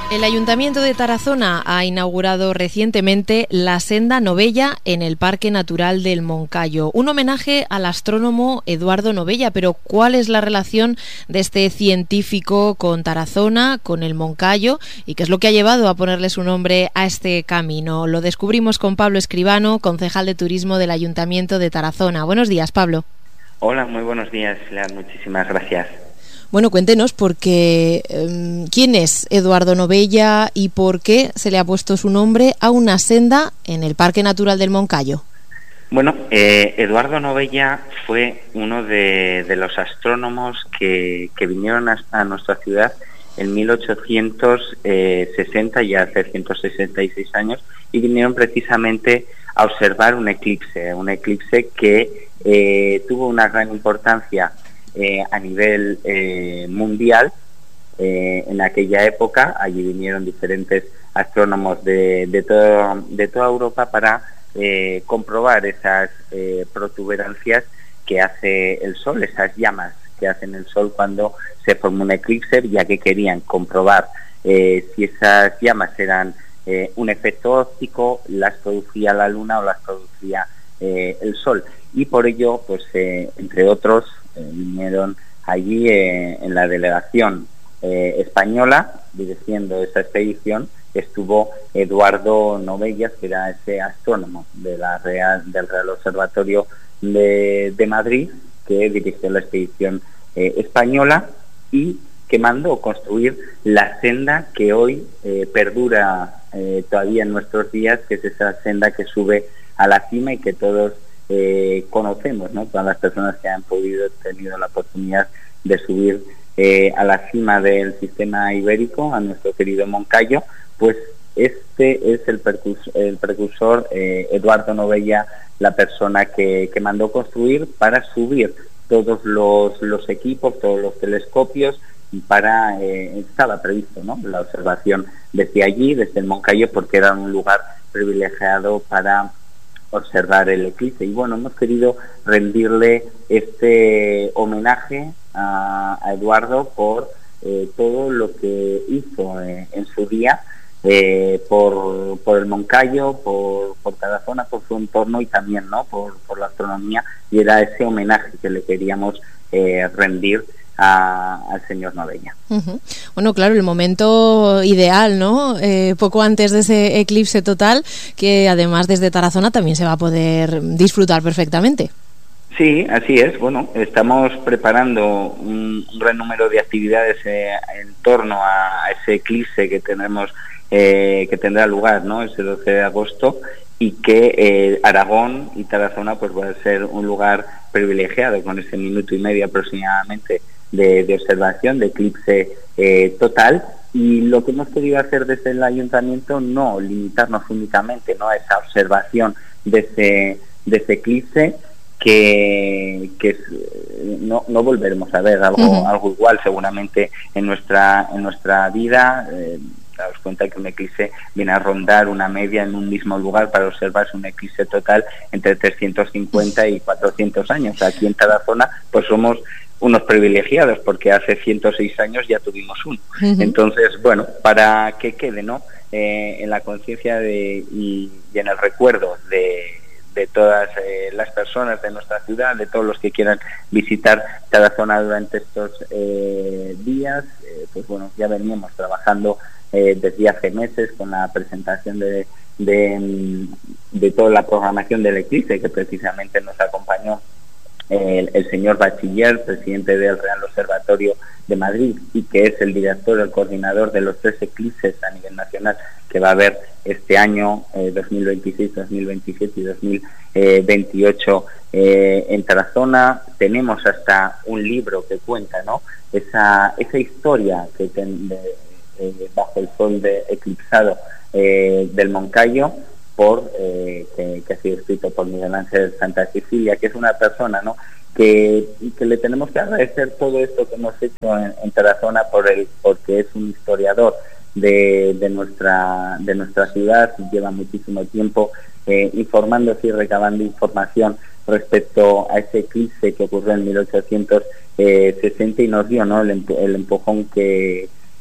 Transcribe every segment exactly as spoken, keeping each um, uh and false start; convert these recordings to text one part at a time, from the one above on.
El Ayuntamiento de Tarazona ha inaugurado recientemente la Senda Novella en el Parque Natural del Moncayo, un homenaje al astrónomo Eduardo Novella. Pero ¿cuál es la relación de este científico con Tarazona, con el Moncayo, y qué es lo que ha llevado a ponerle su nombre a este camino? Lo descubrimos con Pablo Escribano, concejal de Turismo del Ayuntamiento de Tarazona. Buenos días, Pablo. Hola, muy buenos días, Lear. Muchísimas gracias. Bueno, cuéntenos, porque eh, ¿quién es Eduardo Novella y por qué se le ha puesto su nombre a una senda en el Parque Natural del Moncayo? Bueno, eh, Eduardo Novella fue uno de, de los astrónomos que, que vinieron a, a nuestra ciudad en mil ochocientos sesenta, ya hace ciento sesenta y seis años, y vinieron precisamente a observar un eclipse, un eclipse que eh, tuvo una gran importancia Eh, a nivel eh, mundial. Eh, en aquella época allí vinieron diferentes astrónomos de, de, todo, de toda Europa para eh, comprobar esas eh, protuberancias que hace el Sol, esas llamas que hacen el Sol cuando se forma un eclipse, ya que querían comprobar eh, si esas llamas eran eh, un efecto óptico, las producía la Luna o las producía eh, el Sol. Y por ello, pues eh, entre otros, vinieron allí eh, en la delegación eh, española, dirigiendo esa expedición, estuvo Eduardo Novella, que era ese astrónomo de la Real, del Real Observatorio de, de Madrid, que dirigió la expedición eh, española y que mandó construir la senda que hoy eh, perdura eh, todavía en nuestros días, que es esa senda que sube a la cima y que todos Eh, conocemos, ¿no? Todas las personas que han podido, tenido la oportunidad de subir eh, a la cima del sistema ibérico, a nuestro querido Moncayo, pues este es el precursor, el precursor eh, Eduardo Novella, la persona que, que mandó construir para subir todos los, los equipos, todos los telescopios, para eh, estaba previsto, ¿no?, la observación desde allí, desde el Moncayo, porque era un lugar privilegiado para observar el eclipse. Y bueno, hemos querido rendirle este homenaje a, a Eduardo por eh, todo lo que hizo eh, en su día eh, por, por el Moncayo, por, por Tarazona, por su entorno y también, ¿no?, por, por la astronomía, y era ese homenaje que le queríamos eh, rendir A, al señor Novella. Uh-huh. Bueno, claro, el momento ideal, ¿no? Eh, poco antes de ese eclipse total, que además desde Tarazona también se va a poder disfrutar perfectamente. Sí, así es. Bueno, estamos preparando un, un gran número de actividades eh, en torno a ese eclipse que tendremos, eh, que tendrá lugar, ¿no?, ese doce de agosto, y que eh, Aragón y Tarazona pues va a ser un lugar privilegiado con ese minuto y medio aproximadamente De, de observación, de eclipse eh, total. Y lo que hemos querido hacer desde el ayuntamiento, no limitarnos únicamente, ¿no?, a esa observación de ese, de ese eclipse, que, que es, no, no volveremos a ver algo, uh-huh. algo igual seguramente en nuestra, en nuestra vida. Eh, daos cuenta que un eclipse viene a rondar una media en un mismo lugar para observarse un eclipse total entre trescientos cincuenta y cuatrocientos años. Aquí en Tarazona pues somos unos privilegiados, porque hace ciento seis años ya tuvimos uno. Uh-huh. Entonces, bueno, para que quede, ¿no?, eh, en la conciencia de y, y en el recuerdo de, de todas eh, las personas de nuestra ciudad, de todos los que quieran visitar Tarazona durante estos eh, días, eh, pues bueno, ya veníamos trabajando eh, desde hace meses con la presentación de, de, de toda la programación del eclipse, que precisamente nos acompañó El, el señor Bachiller, presidente del Real Observatorio de Madrid, y que es el director, el coordinador de los tres eclipses a nivel nacional que va a haber este año eh, dos mil veintiséis, dos mil veintisiete y dos mil veintiocho eh, en Tarazona. Tenemos hasta un libro que cuenta, ¿no?, esa esa historia que ten, de, eh, bajo el sol de eclipsado eh, del Moncayo, por eh, que, que ha sido escrito por Miguel Ángel Santa Cecilia, que es una persona, ¿no?, que, que le tenemos que agradecer todo esto que hemos hecho en, en Tarazona por el, porque es un historiador de, de nuestra de nuestra ciudad, y lleva muchísimo tiempo eh, informándose y recabando información respecto a ese eclipse que ocurrió en mil ochocientos sesenta y nos dio, ¿no?, el, el empujón que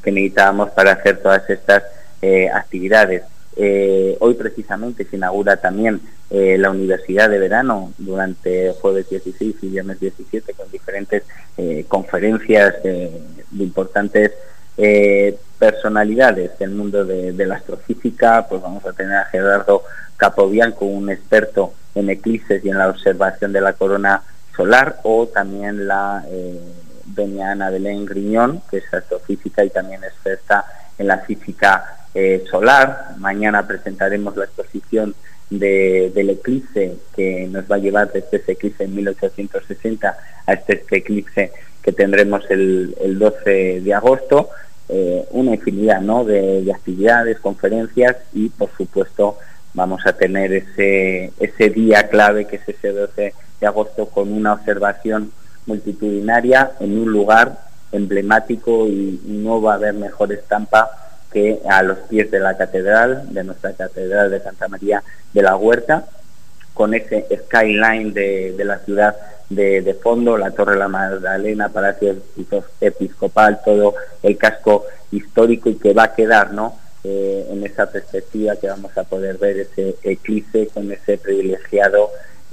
que necesitábamos para hacer todas estas eh, actividades. Eh, hoy precisamente se inaugura también eh, la Universidad de Verano durante jueves dieciséis y viernes diecisiete con diferentes eh, conferencias eh, de importantes eh, personalidades del mundo de, de la astrofísica. Pues vamos a tener a Gerardo Capobianco, un experto en eclipses y en la observación de la corona solar, o también la eh, doña Ana Belén Griñón, que es astrofísica y también experta en la física Eh, solar. Mañana presentaremos la exposición de, del eclipse que nos va a llevar desde ese eclipse en mil ochocientos sesenta a este, este eclipse que tendremos el, el doce de agosto. Eh, una infinidad, ¿no?, de, de actividades, conferencias, y por supuesto vamos a tener ese, ese día clave, que es ese doce de agosto, con una observación multitudinaria en un lugar emblemático, y no va a haber mejor estampa que a los pies de la catedral, de nuestra catedral de Santa María de la Huerta, con ese skyline de, de la ciudad de, de fondo, la Torre de la Magdalena, Palacio Episcopal, todo el casco histórico, y que va a quedar, ¿no?, eh, en esa perspectiva, que vamos a poder ver ese eclipse con ese privilegiado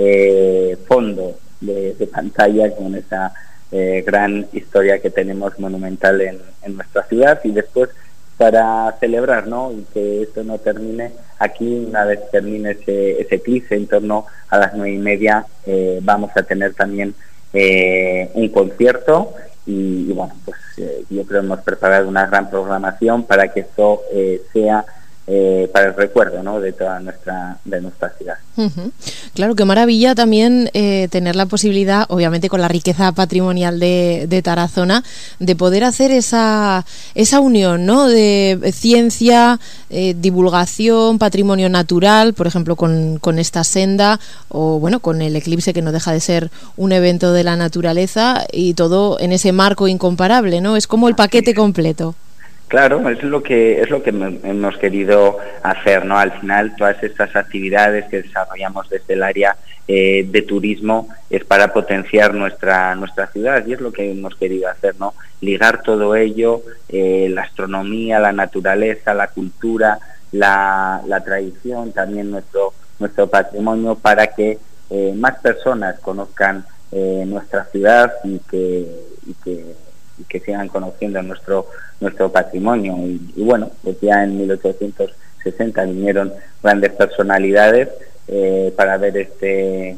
eh, fondo de, de pantalla, con esa eh, gran historia que tenemos monumental en, en nuestra ciudad. Y después, para celebrar, ¿no?, y que esto no termine aquí, una vez termine ese, ese eclipse, en torno a las nueve y media, eh, vamos a tener también eh, un concierto, y, y bueno, pues eh, yo creo que hemos preparado una gran programación para que esto eh, sea Eh, para el recuerdo, ¿no?, de toda nuestra de nuestra ciudad. Uh-huh. Claro, qué maravilla también eh, tener la posibilidad, obviamente con la riqueza patrimonial de, de Tarazona, de poder hacer esa esa unión, ¿no?, de ciencia, eh, divulgación, patrimonio natural, por ejemplo con, con esta senda, o bueno, con el eclipse, que no deja de ser un evento de la naturaleza, y todo en ese marco incomparable, ¿no? Es como el paquete completo. Claro, es lo que es lo que hemos querido hacer, ¿no? Al final, todas estas actividades que desarrollamos desde el área eh, de turismo es para potenciar nuestra nuestra ciudad, y es lo que hemos querido hacer, ¿no? Ligar todo ello, eh, la astronomía, la naturaleza, la cultura, la, la tradición, también nuestro nuestro patrimonio, para que eh, más personas conozcan eh, nuestra ciudad, y que y que y que sigan conociendo nuestro nuestro patrimonio. Y, y bueno, pues ya en mil ochocientos sesenta vinieron grandes personalidades eh, para ver este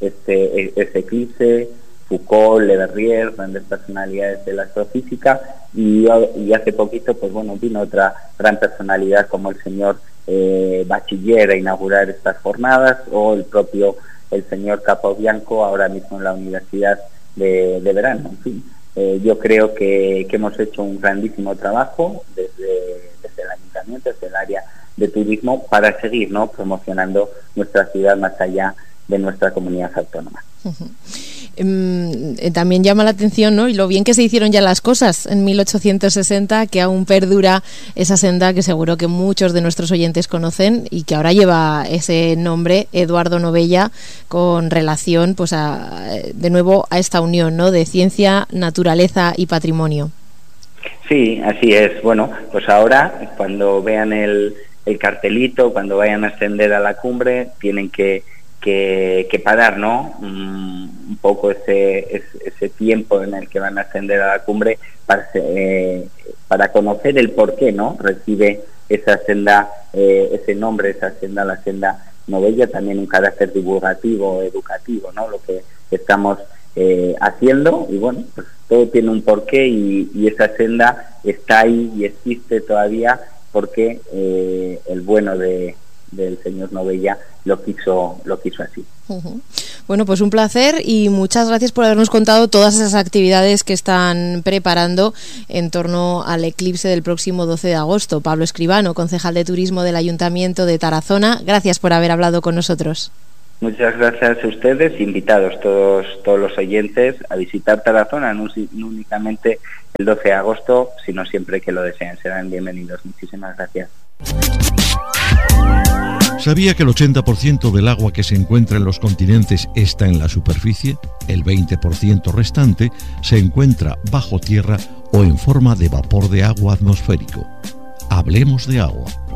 este este eclipse: Foucault, Le Verrier, grandes personalidades de la astrofísica, y, y hace poquito, pues bueno, vino otra gran personalidad como el señor eh, Bachiller a inaugurar estas jornadas, o el propio el señor Capobianco ahora mismo en la Universidad de, de Verano. En fin, Eh, yo creo que, que hemos hecho un grandísimo trabajo desde, desde el ayuntamiento, desde el área de turismo, para seguir, ¿no?, promocionando nuestra ciudad más allá de nuestra comunidad autónoma. Uh-huh. Eh, también llama la atención, ¿no?, y lo bien que se hicieron ya las cosas en mil ochocientos sesenta, que aún perdura esa senda que seguro que muchos de nuestros oyentes conocen, y que ahora lleva ese nombre, Eduardo Novella, con relación, pues, a, de nuevo a esta unión, ¿no?, de ciencia, naturaleza y patrimonio. Sí, así es. Bueno, pues ahora, cuando vean el, el cartelito, cuando vayan a ascender a la cumbre, tienen que Que, que parar, ¿no?, un, un poco ese, ese ese tiempo en el que van a ascender a la cumbre, para, eh, para conocer el por qué, ¿no?, recibe esa senda, eh, ese nombre, esa senda, la senda Novella, también un carácter divulgativo, educativo, ¿no?, lo que estamos eh, haciendo. Y bueno, pues todo tiene un porqué, y, y esa senda está ahí y existe todavía porque eh, el bueno de del señor Novella lo quiso lo quiso así. Uh-huh. Bueno, pues un placer, y muchas gracias por habernos contado todas esas actividades que están preparando en torno al eclipse del próximo doce de agosto. Pablo Escribano, concejal de turismo del Ayuntamiento de Tarazona, gracias por haber hablado con nosotros. Muchas gracias a ustedes, invitados todos todos los oyentes a visitar Tarazona, no, no únicamente el doce de agosto, sino siempre que lo deseen. Serán bienvenidos. Muchísimas gracias. ¿Sabía que el ochenta por ciento del agua que se encuentra en los continentes está en la superficie? El veinte por ciento restante se encuentra bajo tierra o en forma de vapor de agua atmosférico. Hablemos de agua.